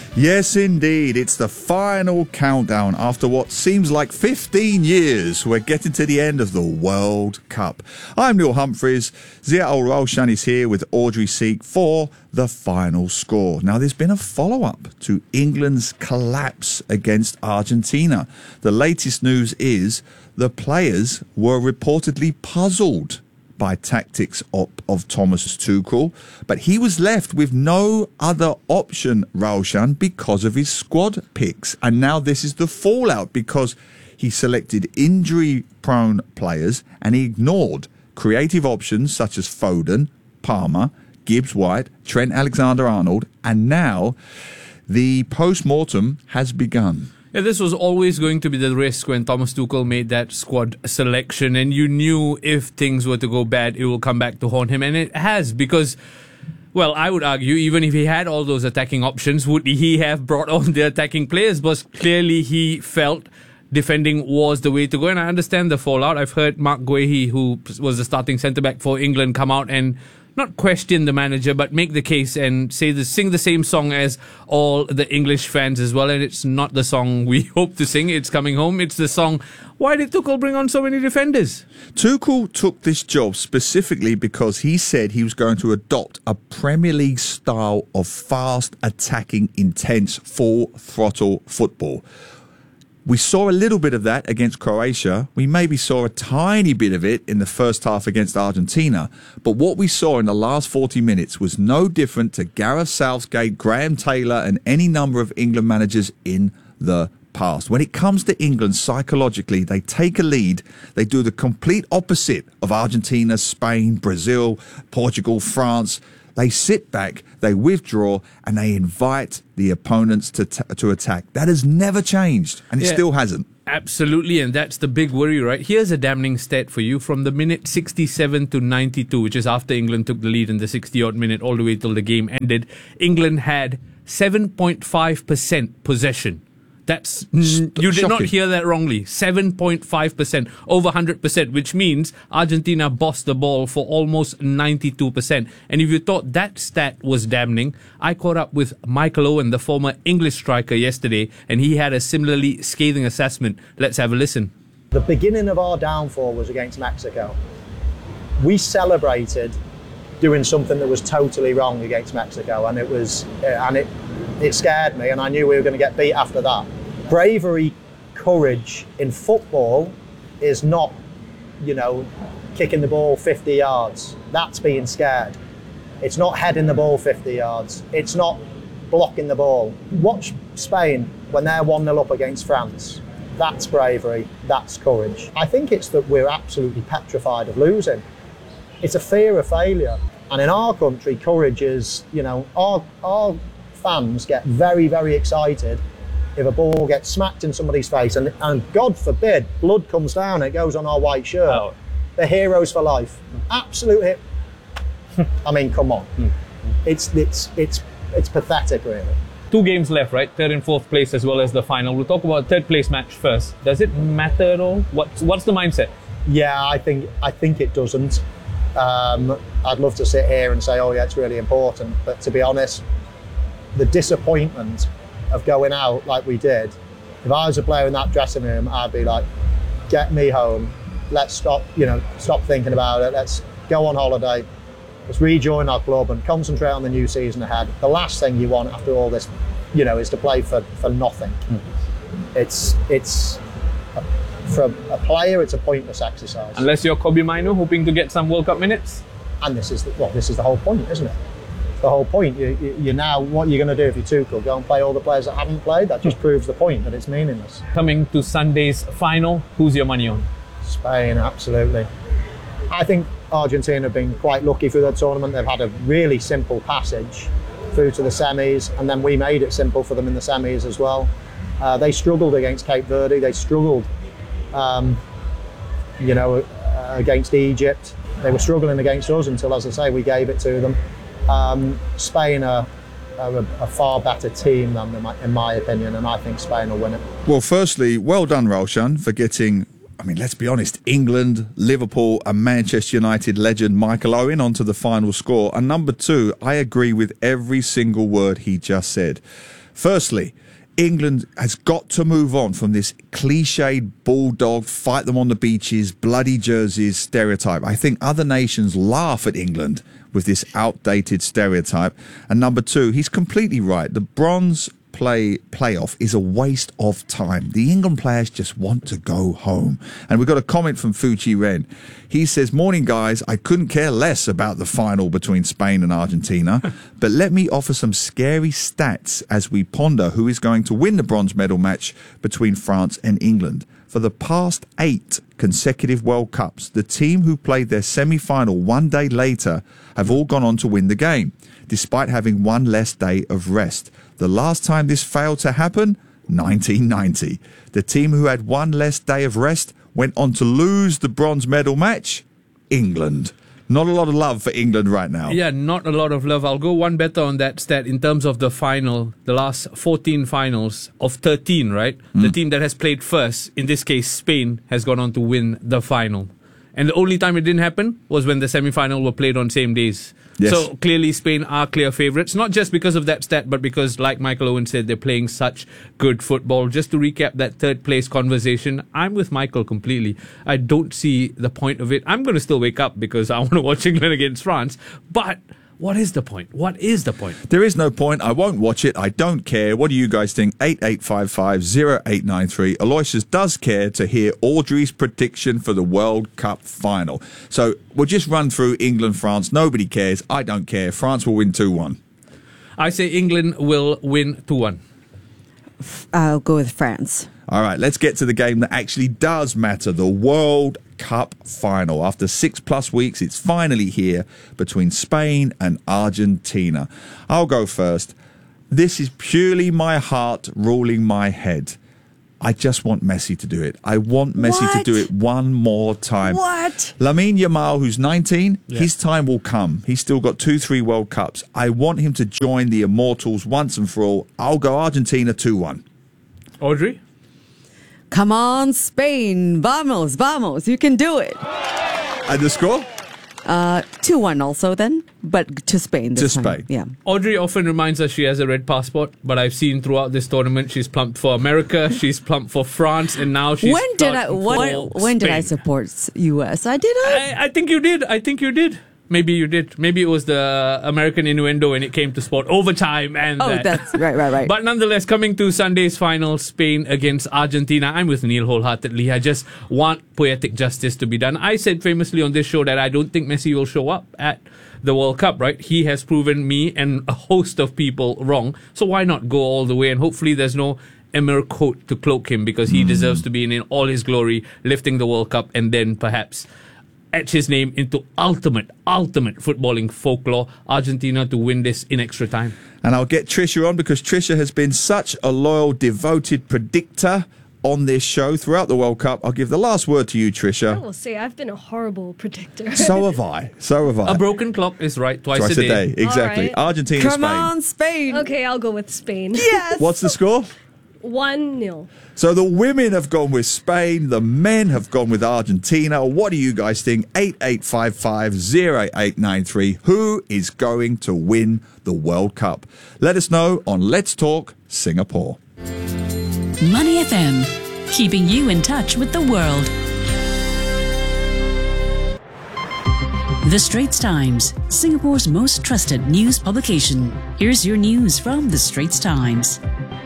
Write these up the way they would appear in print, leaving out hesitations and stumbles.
Yes, indeed. It's the final countdown after what seems like 15 years. We're getting to the end of the World Cup. I'm Neil Humphreys. Zia Al-Rawshan is here with Audrey Seek for the final score. Now, there's been a follow-up to England's collapse against Argentina. The latest news is the players were reportedly puzzled by tactics of Thomas Tuchel, but he was left with no other option, Rawshan, because of his squad picks. And now this is the fallout because he selected injury-prone players and he ignored creative options such as Foden, Palmer, Gibbs-White, Trent Alexander-Arnold, and now the post-mortem has begun. Yeah, this was always going to be the risk when Thomas Tuchel made that squad selection, and you knew if things were to go bad, it will come back to haunt him, and it has, because, well, I would argue, even if he had all those attacking options, would he have brought on the attacking players? But clearly he felt defending was the way to go, and I understand the fallout. I've heard Mark Guehi, who was the starting centre-back for England, come out and not question the manager, but make the case and sing the same song as all the English fans as well. And it's not the song we hope to sing. It's Coming Home. It's the song, why did Tuchel bring on so many defenders? Tuchel took this job specifically because he said he was going to adopt a Premier League style of fast, attacking, intense, full-throttle football. We saw a little bit of that against Croatia. We maybe saw a tiny bit of it in the first half against Argentina. But what we saw in the last 40 minutes was no different to Gareth Southgate, Graham Taylor, and any number of England managers in the past. When it comes to England, psychologically, they take a lead. They do the complete opposite of Argentina, Spain, Brazil, Portugal, France. They sit back, they withdraw, and they invite the opponents to attack. That has never changed, and it still hasn't. Absolutely, and that's the big worry, right? Here's a damning stat for you. From the minute 67 to 92, which is after England took the lead in the 60-odd minute, all the way till the game ended, England had 7.5% possession. That's you did not hear that wrongly. 7.5%, over 100%, which means Argentina bossed the ball for almost 92%. And if you thought that stat was damning, I caught up with Michael Owen, the former English striker, yesterday, and he had a similarly scathing assessment. Let's have a listen. The beginning of our downfall was against Mexico. We celebrated doing something that was totally wrong against Mexico, and it scared me, and I knew we were going to get beat after that. Bravery, courage in football is not, kicking the ball 50 yards. That's being scared. It's not heading the ball 50 yards. It's not blocking the ball. Watch Spain when they're 1-0 up against France. That's bravery, that's courage. I think it's that we're absolutely petrified of losing. It's a fear of failure. And in our country, courage is, our fans get very, very excited if a ball gets smacked in somebody's face and God forbid, blood comes down and it goes on our white shirt. Oh. They're heroes for life. Absolute hit. I mean, come on. It's pathetic, really. 2 games left, right? 3rd and 4th place as well as the final. We'll talk about 3rd place match first. Does it matter at all? What's the mindset? Yeah, I think it doesn't. I'd love to sit here and say, oh yeah, it's really important. But to be honest, the disappointment of going out like we did, if I was a player in that dressing room, I'd be like, get me home. Let's stop thinking about it. Let's go on holiday. Let's rejoin our club and concentrate on the new season ahead. The last thing you want after all this, is to play for nothing. It's for a player, it's a pointless exercise. Unless you're Kobbie Mainoo hoping to get some World Cup minutes. And this is the whole point, isn't it? The whole point. You now, what you're going to do if you're Tuchel? Go and play all the players that haven't played? That just proves the point that it's meaningless. Coming to Sunday's final, who's your money on? Spain, absolutely. I think Argentina have been quite lucky through the tournament. They've had a really simple passage through to the semis, and then we made it simple for them in the semis as well. They struggled against Cape Verde. They struggled, against Egypt. They were struggling against us until, as I say, we gave it to them. Spain are a far better team than them, in my opinion, and I think Spain will win it. Well, firstly, well done, Rawshan, for getting, let's be honest, England, Liverpool and Manchester United legend Michael Owen onto the final score. And number 2, I agree with every single word he just said. Firstly, England has got to move on from this cliched bulldog, fight them on the beaches, bloody jerseys stereotype. I think other nations laugh at England with this outdated stereotype. And number two, he's completely right. The bronze playoff is a waste of time. The England players just want to go home. And we've got a comment from Fuji Ren. He says, "Morning guys, I couldn't care less about the final between Spain and Argentina, but let me offer some scary stats as we ponder who is going to win the bronze medal match between France and England. For the past 8 consecutive World Cups, the team who played their semi-final one day later have all gone on to win the game, despite having one less day of rest. The last time this failed to happen, 1990. The team who had one less day of rest went on to lose the bronze medal match, England." Not a lot of love for England right now. Yeah, not a lot of love. I'll go one better on that stat in terms of the final, the last 14 finals of 13, right? The team that has played first, in this case Spain, has gone on to win the final. And the only time it didn't happen was when the semi-final were played on same days. Yes. So clearly Spain are clear favourites, not just because of that stat, but because, like Michael Owen said, they're playing such good football. Just to recap that third place conversation, I'm with Michael completely. I don't see the point of it. I'm going to still wake up because I want to watch England against France, but what is the point? What is the point? There is no point. I won't watch it. I don't care. What do you guys think? 8855-0893. Aloysius does care to hear Audrey's prediction for the World Cup final. So we'll just run through England-France. Nobody cares. I don't care. France will win 2-1. I say England will win 2-1. I'll go with France. All right, let's get to the game that actually does matter, the World Cup final. After 6+ weeks, it's finally here between Spain and Argentina. I'll go first. This is purely my heart ruling my head. I just want Messi to do it. I want Messi to do it one more time. What? Lamine Yamal, who's 19, his time will come. He's still got 2-3 World Cups. I want him to join the immortals once and for all. I'll go Argentina 2-1. Audrey? Come on, Spain. Vamos, vamos. You can do it. And the score? 2-1 also then, but to Spain this To time. Spain. Yeah. Audrey often reminds us she has a red passport, but I've seen throughout this tournament she's plumped for America, she's plumped for France, and now she's When did I Spain. support US? I didn't. I think you did. I think you did. Maybe you did. Maybe it was the American innuendo when it came to sport overtime and that. That's right. But nonetheless, coming to Sunday's final, Spain against Argentina, I'm with Neil wholeheartedly. I just want poetic justice to be done. I said famously on this show that I don't think Messi will show up at the World Cup, right? He has proven me and a host of people wrong. So why not go all the way? And hopefully there's no Emir coat to cloak him because he deserves to be in all his glory, lifting the World Cup and then perhaps etch his name into ultimate footballing folklore. Argentina to win this in extra time. And I'll get Trisha on because Trisha has been such a loyal, devoted predictor on this show throughout the World Cup. I'll give the last word to you, Trisha. I will say I've been a horrible predictor. So have I. A broken clock is right twice a day. Exactly. All right. Argentina, Come Spain. on, Spain. Okay, I'll go with Spain. Yes. What's the score? 1-0. So the women have gone with Spain, the men have gone with Argentina. What do you guys think? 8855-0893. Who is going to win the World Cup? Let us know on Let's Talk Singapore. Money FM, keeping you in touch with the world. The Straits Times, Singapore's most trusted news publication. Here's your news from The Straits Times.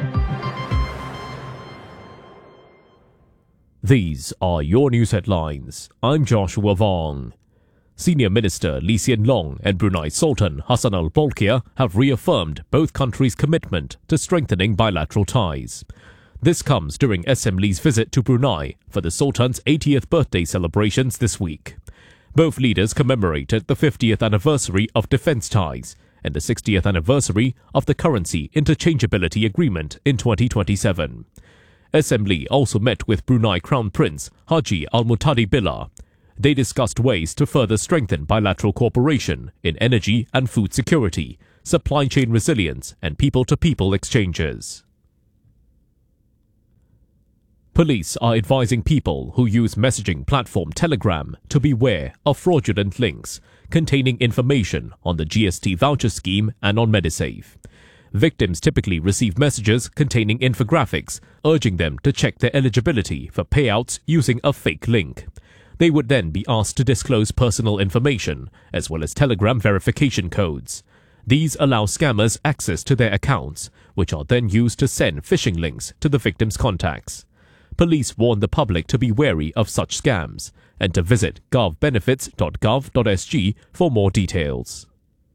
These are your news headlines. I'm Joshua Vong. Senior Minister Lee Hsien Loong and Brunei Sultan Hassan Al Bolkiah have reaffirmed both countries' commitment to strengthening bilateral ties. This comes during SM Lee's visit to Brunei for the Sultan's 80th birthday celebrations this week. Both leaders commemorated the 50th anniversary of defence ties and the 60th anniversary of the currency interchangeability agreement in 2027. SM Lee also met with Brunei Crown Prince Haji Al Muhtadi Billah. They discussed ways to further strengthen bilateral cooperation in energy and food security, supply chain resilience, and people-to-people exchanges. Police are advising people who use messaging platform Telegram to beware of fraudulent links containing information on the GST voucher scheme and on Medisafe. Victims typically receive messages containing infographics urging them to check their eligibility for payouts using a fake link. They would then be asked to disclose personal information as well as Telegram verification codes. These allow scammers access to their accounts, which are then used to send phishing links to the victims' contacts. Police warn the public to be wary of such scams and to visit govbenefits.gov.sg for more details.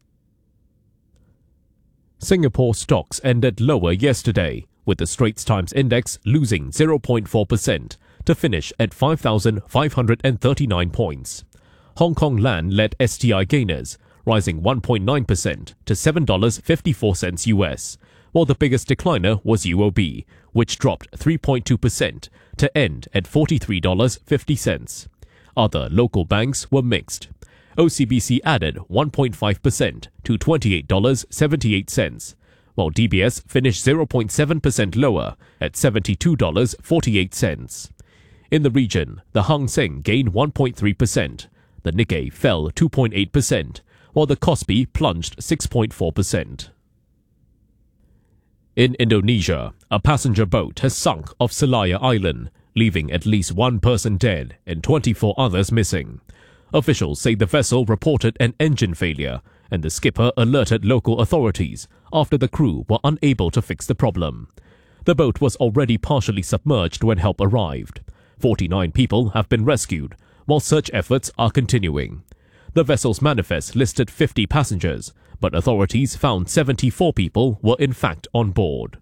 Singapore stocks ended lower yesterday, with the Straits Times Index losing 0.4% to finish at 5,539 points. Hong Kong Land led STI gainers, rising 1.9% to $7.54 US, while the biggest decliner was UOB, which dropped 3.2% to end at $43.50. Other local banks were mixed. OCBC added 1.5% to $28.78, while DBS finished 0.7% lower at $72.48. In the region, the Hang Seng gained 1.3%, the Nikkei fell 2.8%, while the Kospi plunged 6.4%. In Indonesia, a passenger boat has sunk off Selayar Island, leaving at least one person dead and 24 others missing. Officials say the vessel reported an engine failure, and the skipper alerted local authorities after the crew were unable to fix the problem. The boat was already partially submerged when help arrived. 49 people have been rescued, while search efforts are continuing. The vessel's manifest listed 50 passengers, but authorities found 74 people were in fact on board.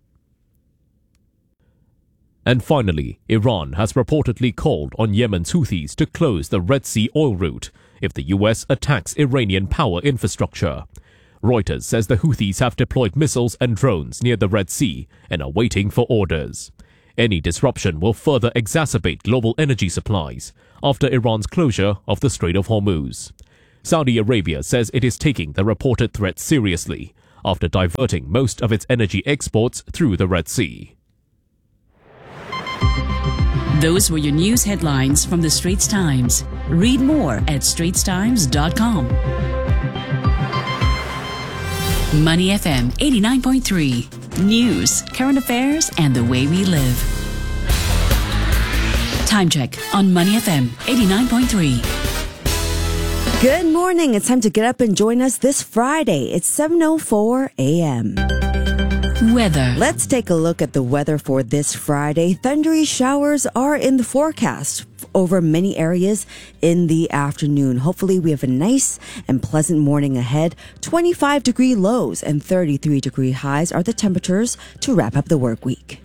And finally, Iran has reportedly called on Yemen's Houthis to close the Red Sea oil route if the US attacks Iranian power infrastructure. Reuters says the Houthis have deployed missiles and drones near the Red Sea and are waiting for orders. Any disruption will further exacerbate global energy supplies after Iran's closure of the Strait of Hormuz. Saudi Arabia says it is taking the reported threat seriously after diverting most of its energy exports through the Red Sea. Those were your news headlines from the Straits Times. Read more at straitstimes.com. Money FM 89.3. News, current affairs, and the way we live. Time check on Money FM 89.3. Good morning. It's time to get up and join us this Friday. It's 7:04 a.m. Weather. Let's take a look at the weather for this Friday. Thundery showers are in the forecast over many areas in the afternoon. Hopefully we have a nice and pleasant morning ahead. 25-degree lows and 33-degree highs are the temperatures to wrap up the work week.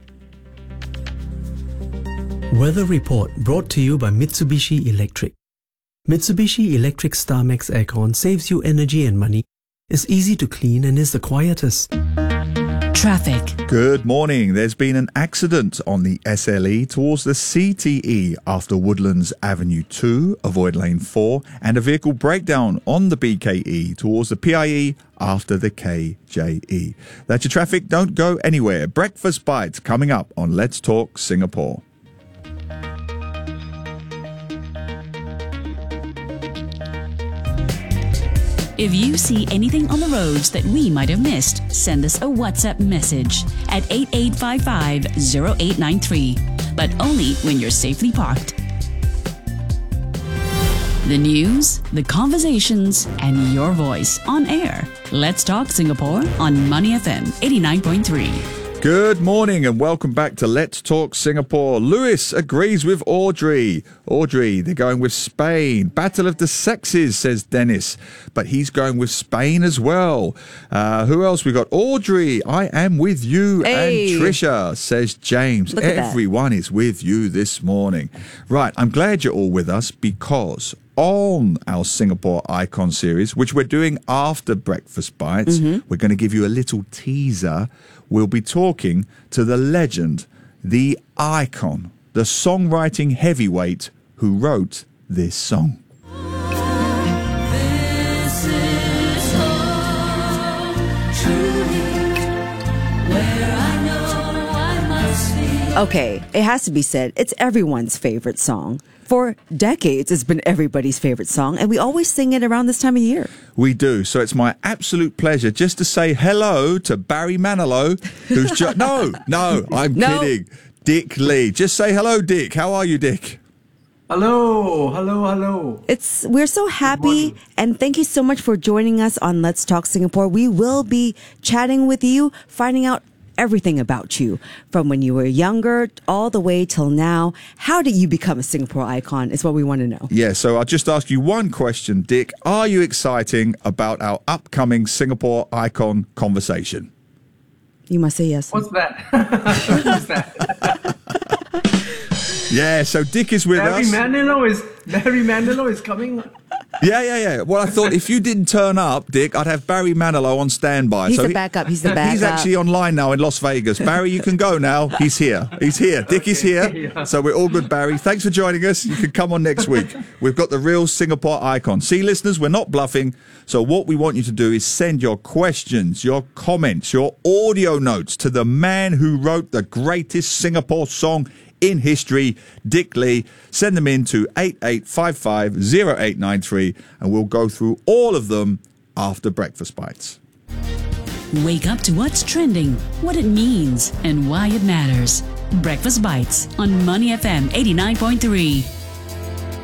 Weather report brought to you by Mitsubishi Electric. Mitsubishi Electric StarMax Aircon saves you energy and money, is easy to clean, and is the quietest. Traffic. Good morning. There's been an accident on the SLE towards the CTE after Woodlands Avenue 2, avoid lane 4, and a vehicle breakdown on the BKE towards the PIE after the KJE. That's your traffic. Don't go anywhere. Breakfast Bites coming up on Let's Talk Singapore. If you see anything on the roads that we might have missed, send us a WhatsApp message at 8855-0893, but only when you're safely parked. The news, the conversations, and your voice on air. Let's Talk Singapore on Money FM 89.3. Good morning and welcome back to Let's Talk Singapore. Lewis agrees with Audrey. Audrey, they're going with Spain. Battle of the Sexes, says Dennis. But he's going with Spain as well. Who else? We got Audrey. I am with you. Hey. And Trisha, says James. Look at that. Everyone is with you this morning. Right, I'm glad you're all with us because on our Singapore Icon series, which we're doing after Breakfast Bites, we're going to give you a little teaser. We'll be talking to the legend, the icon, the songwriting heavyweight who wrote this song. This is home, truly, where I know I must be. Okay, it has to be said, it's everyone's favorite song. For decades, it's been everybody's favorite song, and we always sing it around this time of year. We do. So it's my absolute pleasure just to say hello to Barry Manilow, who's just... No, I'm kidding. Dick Lee. Just say hello, Dick. How are you, Dick? Hello. We're so happy, and thank you so much for joining us on Let's Talk Singapore. We will be chatting with you, finding out everything about you, from when you were younger all the way till now. How did you become a Singapore icon is what we want to know. Yeah, so I'll just ask you one question, Dick. Are you excited about our upcoming Singapore icon conversation? You must say yes. What's that? What's that? Yeah, so Dick is with Barry us. Manilow is coming. Yeah. Well, I thought if you didn't turn up, Dick, I'd have Barry Manilow on standby. He's the backup. He's actually online now in Las Vegas. Barry, you can go now. He's here. Dick is here. So we're all good, Barry. Thanks for joining us. You can come on next week. We've got the real Singapore icon. See, listeners, we're not bluffing. So what we want you to do is send your questions, your comments, your audio notes to the man who wrote the greatest Singapore song in history, Dick Lee. Send them in to 88550893 and we'll go through all of them after Breakfast Bites. Wake up to what's trending, what it means, and why it matters. Breakfast Bites on Money FM 89.3.